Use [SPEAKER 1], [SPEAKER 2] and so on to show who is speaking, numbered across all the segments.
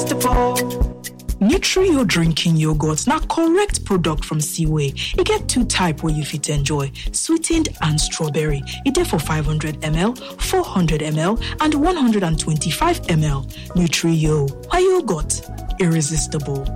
[SPEAKER 1] irresistible. Nutri-Your drinking yogurt na correct product from Seaway. It get two type where you fit enjoy, sweetened and strawberry. It dey for 500 ml, 400 ml, and 125 ml. Nutri-Yo, why yogurt irresistible.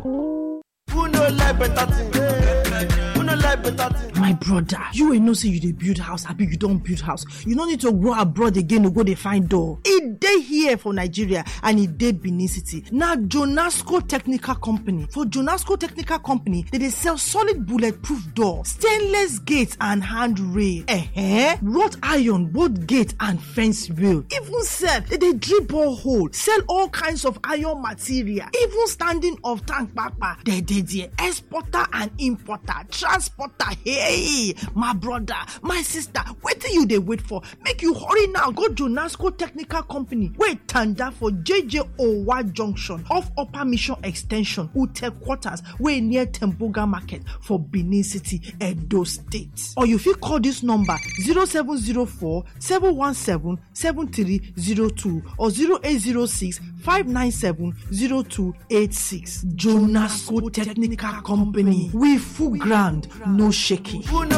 [SPEAKER 2] My brother, you ain't know say you dey build house, happy you don't build house. You don't need to go abroad again to go dey find door. It dey here for Nigeria and it dey Benin City. Now Jonasco Technical Company. For Jonasco Technical Company, they sell solid bulletproof door, stainless gates and handrail, wrought iron, both gate and fence rail. Even self, they drill borehole, sell all kinds of iron material, even standing of tank papa. They there, exporter and importer, transporter. Hey, my brother, my sister, what do you wait for? Make you hurry now. Go Jonasco Technical Company. Wait, tanda for JJ Owa Junction off Upper Mission Extension, Ute Quarters, way near Temboga Market for Benin City, Edo State. Or you feel call this number 0704 717 7302 or 0806 597 0286. Jonasco Technical Company. We full ground, no shaking.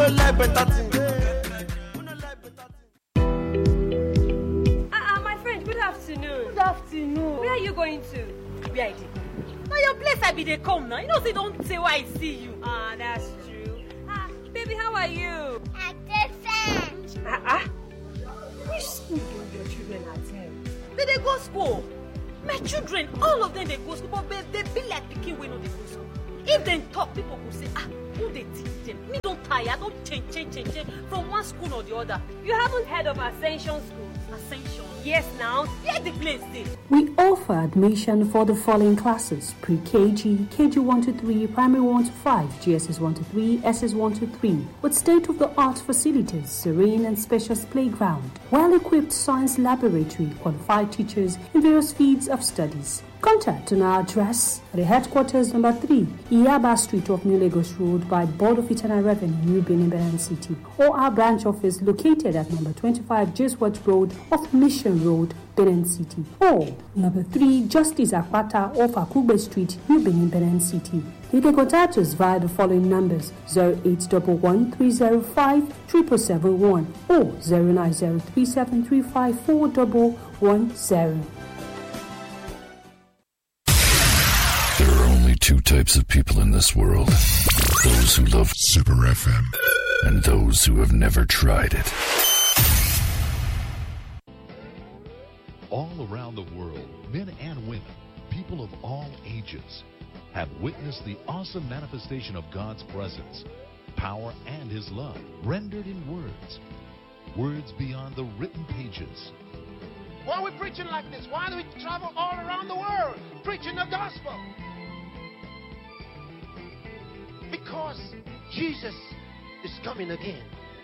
[SPEAKER 3] My friend, good afternoon.
[SPEAKER 4] Good afternoon.
[SPEAKER 3] Where are you going to? Where I did? Now your place I be they come now. You know, say don't say why I see you. That's true. Baby, how are you? Which school do your children attend? They go school. My children, all of them they go school, but they be like picking when they go school. If they talk, people will say, who they teach them? Me don't tire, I don't change from one school or the other. You haven't heard of Ascension School? Ascension? Yes, now. Where the place is?
[SPEAKER 5] We offer admission for the following classes: pre-KG, KG 1 to 3, primary 1 to 5, GSS 1 to 3, SS 1 to 3, with state-of-the-art facilities, serene and spacious playground, well-equipped science laboratory, qualified teachers in various fields of studies. Contact on our address at the headquarters number 3, Iyaba Street of New Lagos Road by Board of Internal Revenue, New Benin City, or our branch office located at number 25 Jeswat Road off Mission Road, Benin City, or number 3 Justice Akwata off Akugbe Street, New Benin City. You can contact us via the following numbers: 0811 305 7771 or 09037354110.
[SPEAKER 6] Two types of people in this world: those who love Super FM and those who have never tried it.
[SPEAKER 7] All around the world, men and women, people of all ages, have witnessed the awesome manifestation of God's presence, power, and His love, rendered in words beyond the written pages.
[SPEAKER 8] Why are we preaching like this? Why do we travel all around the world preaching the gospel? Because Jesus is coming again.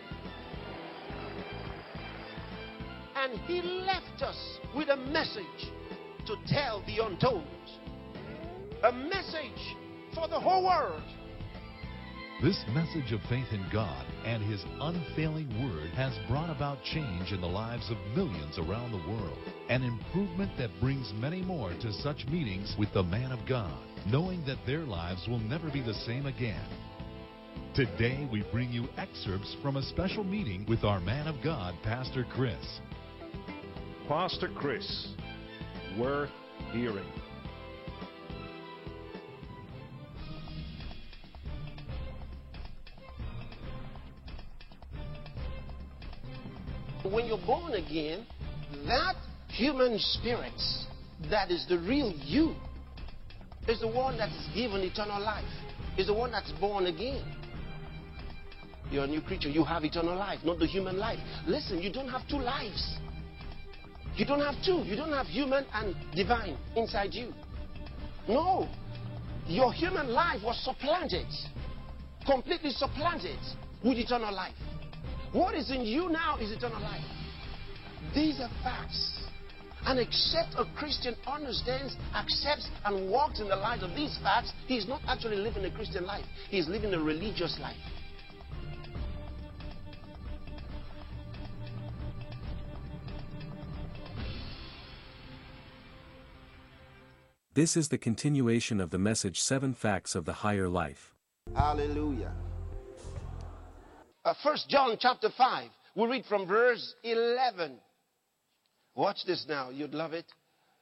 [SPEAKER 8] And He left us with a message to tell the untold. A message for the whole world.
[SPEAKER 7] This message of faith in God and His unfailing word has brought about change in the lives of millions around the world. An improvement that brings many more to such meetings with the man of God, knowing that their lives will never be the same again. Today we bring you excerpts from a special meeting with our man of God, Pastor Chris.
[SPEAKER 9] Pastor Chris, worth hearing.
[SPEAKER 8] When you're born again, that human spirit that is the real you is the one that's given eternal life, is the one that's born again. You're a new creature. You have eternal life, not the human life. Listen, you don't have two lives. You don't have two. You don't have human and divine inside you. No. Your human life was supplanted, completely supplanted with eternal life. What is in you now is eternal life. These are facts. And except a Christian understands, accepts, and walks in the light of these facts, he is not actually living a Christian life. He is living a religious life.
[SPEAKER 4] This is the continuation of the message 7 Facts of the Higher Life.
[SPEAKER 8] Hallelujah. 1 John chapter 5. We read from verse 11. Watch this now. You'd love it.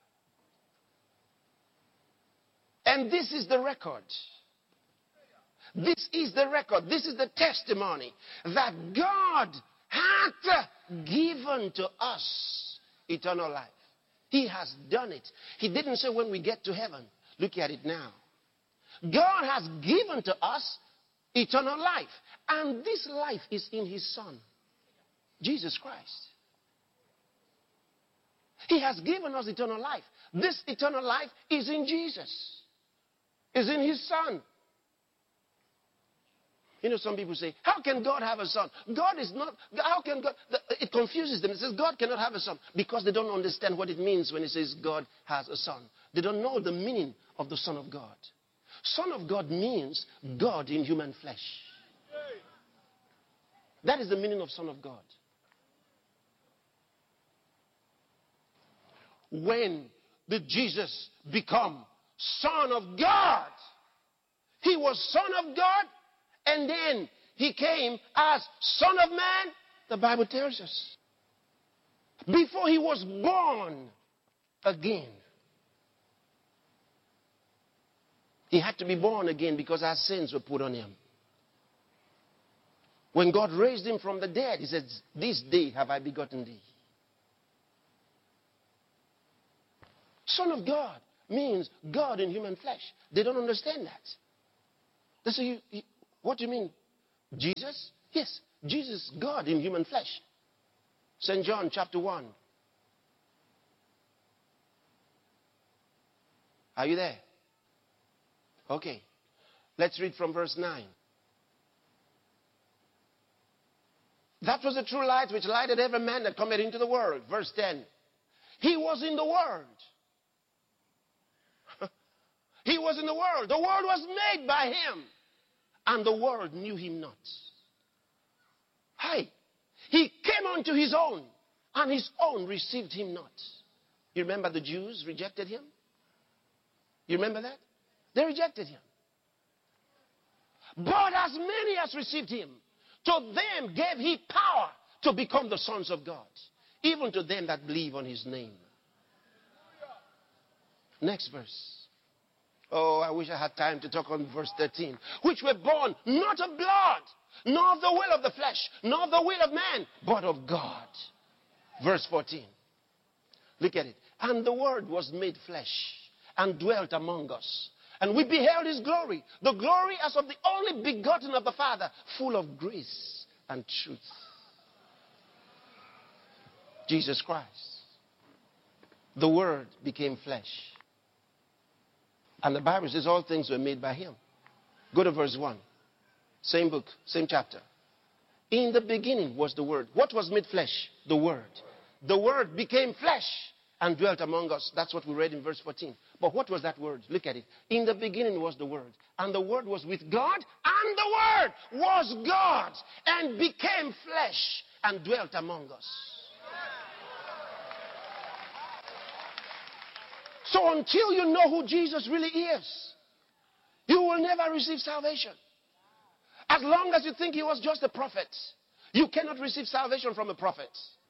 [SPEAKER 8] And this is the record. This is the record. This is the testimony that God hath given to us eternal life. He has done it. He didn't say when we get to heaven. Look at it now. God has given to us eternal life. And this life is in His Son, Jesus Christ. He has given us eternal life. This eternal life is in Jesus. Is in His Son. You know, some people say, how can God have a son? God is not, how can God, it confuses them. It says God cannot have a son because they don't understand what it means when it says God has a son. They don't know the meaning of the Son of God. Son of God means God in human flesh. That is the meaning of Son of God. When did Jesus become Son of God? He was Son of God. And then He came as Son of Man, the Bible tells us. Before He was born again. He had to be born again because our sins were put on Him. When God raised Him from the dead, He said, this day have I begotten thee. Son of God means God in human flesh. They don't understand that. They say, what do you mean? Jesus? Yes, Jesus, God in human flesh. St. John chapter 1. Are you there? Okay. Let's read from verse 9. That was the true light which lighted every man that cometh into the world. Verse 10. He was in the world. He was in the world. The world was made by Him. And the world knew Him not. Hey, He came unto His own, and His own received Him not. You remember the Jews rejected Him? You remember that? They rejected Him. But as many as received Him, to them gave He power to become the sons of God, even to them that believe on His name. Next verse. Oh, I wish I had time to talk on verse 13. Which were born not of blood, nor of the will of the flesh, nor of the will of man, but of God. Verse 14. Look at it. And the Word was made flesh and dwelt among us. And we beheld His glory. The glory as of the only begotten of the Father, full of grace and truth. Jesus Christ. The Word became flesh. And the Bible says all things were made by Him. Go to verse 1. Same book, same chapter. In the beginning was the Word. What was made flesh? The Word. The Word became flesh and dwelt among us. That's what we read in verse 14. But what was that Word? Look at it. In the beginning was the Word. And the Word was with God. And the Word was God. And became flesh and dwelt among us. So until you know who Jesus really is, you will never receive salvation. As long as you think He was just a prophet, you cannot receive salvation from a prophet.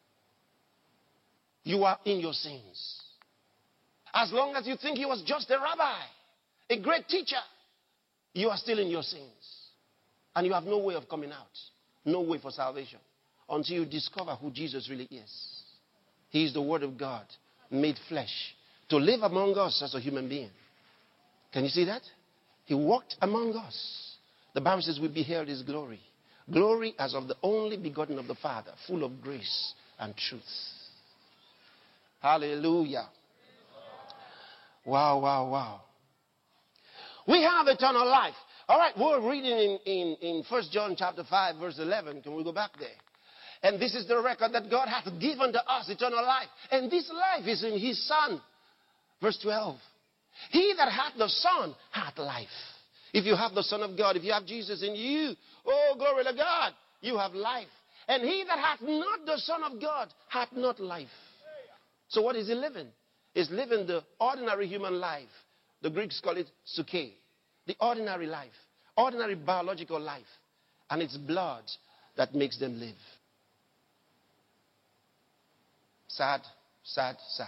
[SPEAKER 8] You are in your sins. As long as you think He was just a rabbi, a great teacher, you are still in your sins. And you have no way of coming out. No way for salvation. Until you discover who Jesus really is. He is the Word of God made flesh to live among us as a human being. Can you see that? He walked among us. The Bible says we beheld His glory. Glory as of the only begotten of the Father, full of grace and truth. Hallelujah. Wow, wow, wow. We have eternal life. All right, we're reading in 1 John chapter 5, verse 11. Can we go back there? And this is the record that God hath given to us, eternal life. And this life is in His Son. Verse 12. He that hath the Son hath life. If you have the Son of God, if you have Jesus in you, oh, glory to God, you have life. And he that hath not the Son of God hath not life. So what is he living? He's living the ordinary human life The Greeks call it psyche. The ordinary life. Ordinary biological life. And it's blood that makes them live. Sad, sad, sad.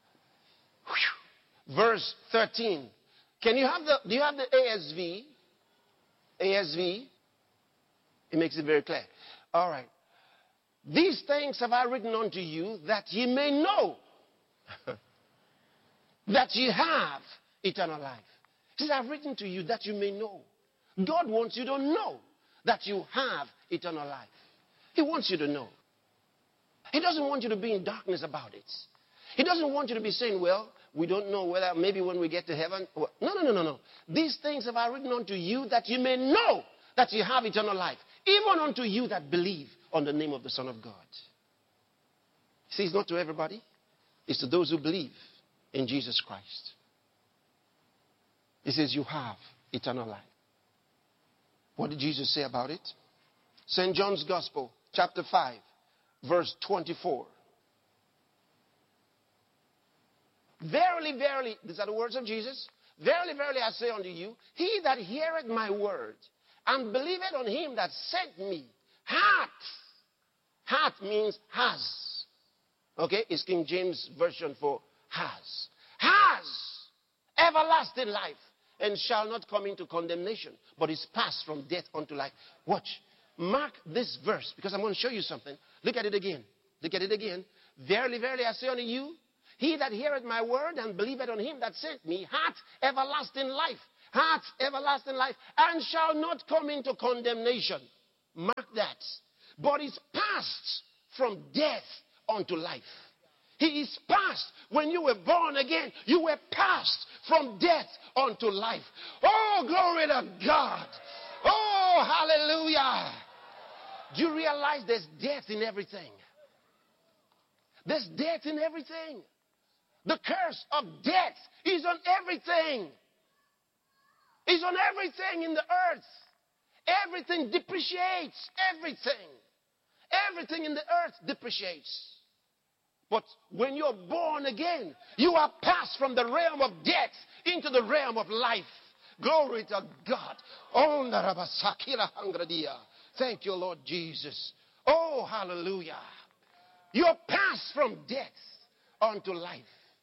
[SPEAKER 8] Whew. Verse 13. Do you have the ASV? ASV? It makes it very clear. All right. These things have I written unto you that ye may know that ye have eternal life. He says, I've written to you that you may know. God wants you to know that you have eternal life. He wants you to know. He doesn't want you to be in darkness about it. He doesn't want you to be saying, well, we don't know whether maybe when we get to heaven. No. These things have I written unto you that you may know that you have eternal life. Even unto you that believe on the name of the Son of God. See, it's not to everybody. It's to those who believe in Jesus Christ. He says you have eternal life. What did Jesus say about it? St. John's Gospel, chapter 5, verse 24. Verily, verily, these are the words of Jesus. Verily, verily, I say unto you, he that heareth my word and believeth on him that sent me hath. Hath means has. Okay, it's King James version for has. Has everlasting life and shall not come into condemnation, but is passed from death unto life. Watch. Mark this verse because I'm going to show you something. Look at it again. Look at it again. Verily, verily, I say unto you, he that heareth my word and believeth on him that sent me hath everlasting life. Hath everlasting life and shall not come into condemnation. Mark that. But is passed from death unto life. He is passed. When you were born again, you were passed from death unto life. Oh, glory to God. Oh, hallelujah. Do you realize there's death in everything? There's death in everything. The curse of death is on everything. It's on everything in the earth. Everything depreciates. Everything. Everything in the earth depreciates. But when you're born again, you are passed from the realm of death into the realm of life. Glory to God. Thank you, Lord Jesus. Oh, hallelujah. You're passed from death unto life.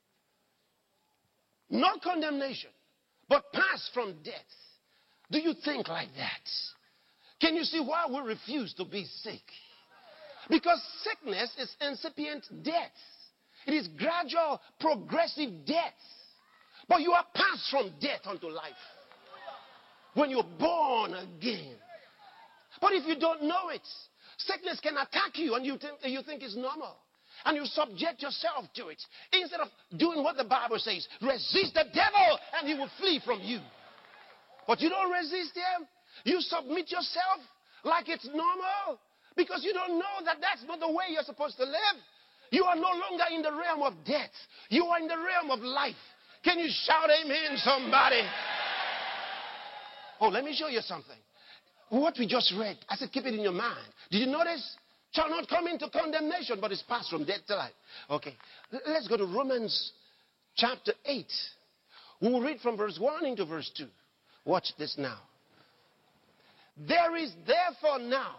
[SPEAKER 8] Not condemnation, but passed from death. Do you think like that? Can you see why we refuse to be sick? Because sickness is incipient death. It is gradual, progressive death. But you are passed from death unto life when you're born again. But if you don't know it, sickness can attack you and you think it's normal. And you subject yourself to it. Instead of doing what the Bible says, resist the devil and he will flee from you. But you don't resist him. You submit yourself like it's normal. Because you don't know that that's not the way you're supposed to live. You are no longer in the realm of death. You are in the realm of life. Can you shout amen, somebody? Oh, let me show you something. What we just read, I said keep it in your mind. Did you notice? Shall not come into condemnation, but is passed from death to life. Okay, let's go to Romans chapter 8. We will read from verse 1 into verse 2. Watch this now. There is therefore now,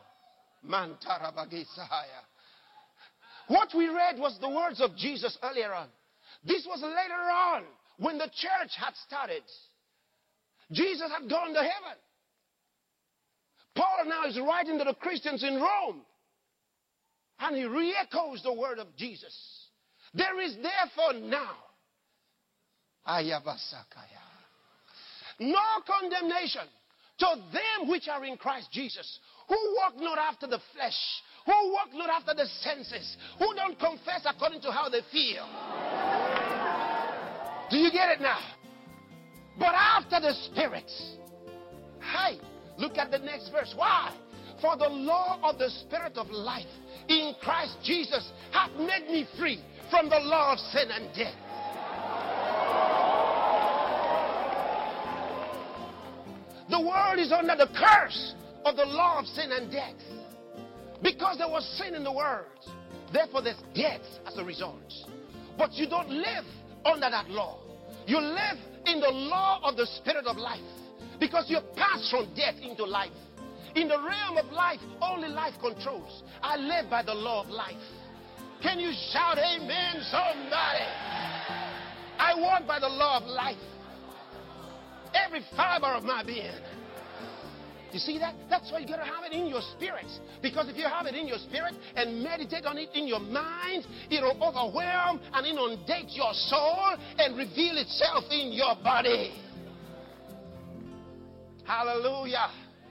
[SPEAKER 8] what we read was the words of Jesus earlier on. This was later on when the church had started. Jesus had gone to heaven. Paul now is writing to the Christians in Rome. And he re-echoes the word of Jesus. There is therefore now no condemnation to them which are in Christ Jesus, who walk not after the flesh, who walk not after the senses, who don't confess according to how they feel. Do you get it now? But after the Spirit. Hey, look at the next verse. Why? For the law of the Spirit of life in Christ Jesus hath made me free from the law of sin and death. The world is under the curse of the law of sin and death. Because there was sin in the world, therefore there's death as a result. But you don't live under that law. You live in in the law of the Spirit of life, because you pass from death into life. In the realm of life, only life controls. I live by the law of life. Can you shout amen, somebody? I walk by the law of life. Every fiber of my being. You see that? That's why you got to have it in your spirit. Because if you have it in your spirit and meditate on it in your mind, it'll overwhelm and inundate your soul and reveal itself in your body. Hallelujah.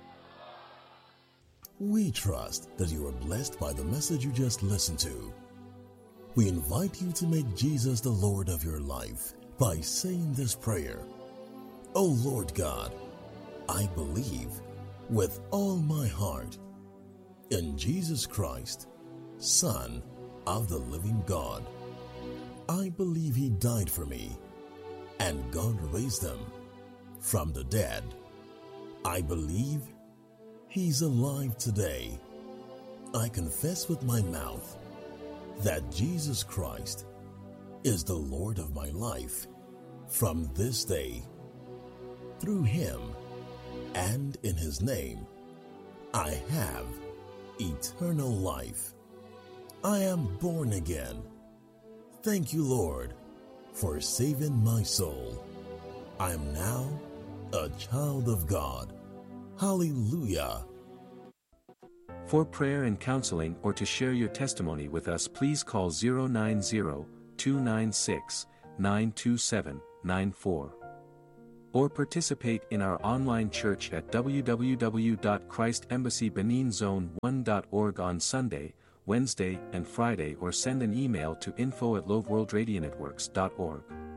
[SPEAKER 10] We trust that you are blessed by the message you just listened to. We invite you to make Jesus the Lord of your life by saying this prayer. Oh Lord God, I believe with all my heart in Jesus Christ, Son of the living God. I believe He died for me and God raised Him from the dead. I believe He's alive today. I confess with my mouth that Jesus Christ is the Lord of my life from this day. Through Him and in His name, I have eternal life. I am born again. Thank you, Lord, for saving my soul. I am now a child of God. Hallelujah.
[SPEAKER 4] For prayer and counseling or to share your testimony with us, please call 090-296-92794. Or participate in our online church at www.christembassybeninzone1.org on Sunday, Wednesday, and Friday, or send an email to info@loveworldradionetworks.org.